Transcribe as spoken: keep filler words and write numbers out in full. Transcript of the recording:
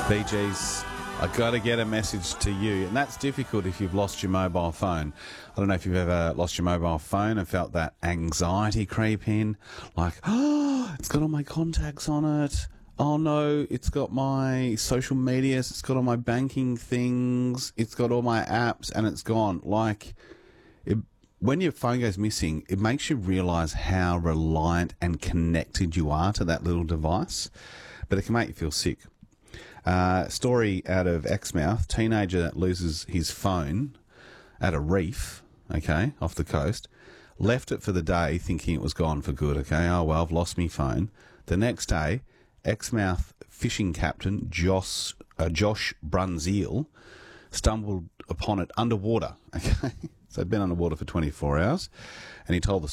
Bee Gees, I got to get a message to you. And that's difficult if you've lost your mobile phone. I don't know if you've ever lost your mobile phone and felt that anxiety creep in. Like, oh, it's got all my contacts on it. Oh no, it's got my social medias. It's got all my banking things. It's got all my apps and it's gone. Like, it, when your phone goes missing, it makes you realise how reliant and connected you are to that little device. But it can make you feel sick. Uh, story out of Exmouth, teenager that loses his phone at a reef, okay, off the coast, left it for the day thinking it was gone for good, okay, oh well, I've lost my phone. The next day, Exmouth fishing captain Josh, uh, Josh Brunzeel stumbled upon it underwater, okay, so he'd been underwater for twenty-four hours, and he told the